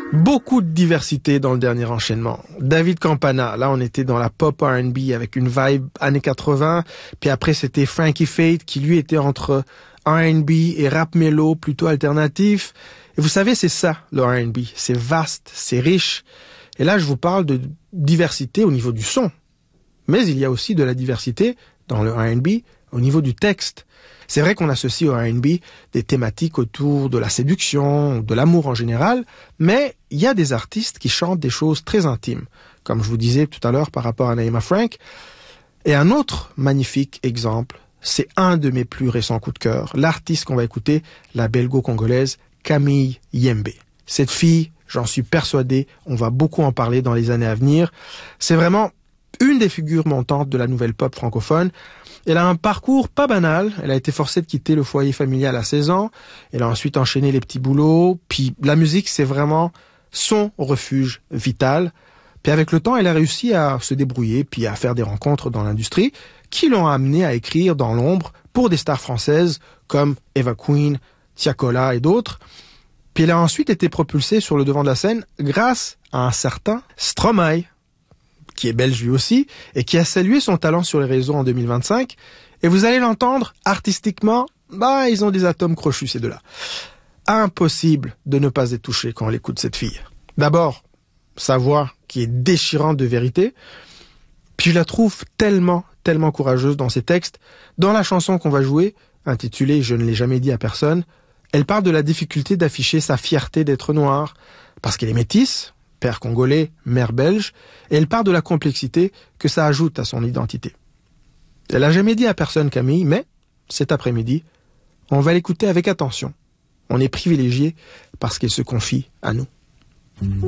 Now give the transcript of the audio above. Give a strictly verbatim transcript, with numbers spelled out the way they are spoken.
Beaucoup de diversité dans le dernier enchaînement. David Campana, là on était dans la pop R and B avec une vibe années quatre-vingts, puis après c'était Frankie Fate qui lui était entre R and B et rap mélo plutôt alternatif. Et vous savez, c'est ça le R and B, c'est vaste, c'est riche. Et là je vous parle de diversité au niveau du son. Mais il y a aussi de la diversité dans le R and B au niveau du texte. C'est vrai qu'on associe au R and B des thématiques autour de la séduction, de l'amour en général, mais il y a des artistes qui chantent des choses très intimes, comme je vous disais tout à l'heure par rapport à Naïma Frank. Et un autre magnifique exemple, c'est un de mes plus récents coups de cœur, l'artiste qu'on va écouter, la belgo-congolaise Camille Yembe. Cette fille, j'en suis persuadé, on va beaucoup en parler dans les années à venir. C'est vraiment une des figures montantes de la nouvelle pop francophone. Elle a un parcours pas banal. Elle a été forcée de quitter le foyer familial à seize ans. Elle a ensuite enchaîné les petits boulots. Puis la musique, c'est vraiment son refuge vital. Puis avec le temps, elle a réussi à se débrouiller puis à faire des rencontres dans l'industrie qui l'ont amenée à écrire dans l'ombre pour des stars françaises comme Eva Queen, Tiakola et d'autres. Puis elle a ensuite été propulsée sur le devant de la scène grâce à un certain Stromae, qui est belge lui aussi, et qui a salué son talent sur les réseaux en deux mille vingt-cinq. Et vous allez l'entendre, artistiquement, bah, ils ont des atomes crochus, ces deux-là. Impossible de ne pas être touché quand on écoute cette fille. D'abord, sa voix qui est déchirante de vérité, puis je la trouve tellement, tellement courageuse dans ses textes. Dans la chanson qu'on va jouer, intitulée « Je ne l'ai jamais dit à personne », elle parle de la difficulté d'afficher sa fierté d'être noire, parce qu'elle est métisse, père congolais, mère belge, et elle part de la complexité que ça ajoute à son identité. Elle n'a jamais dit à personne Camille, mais cet après-midi, on va l'écouter avec attention. On est privilégié parce qu'elle se confie à nous.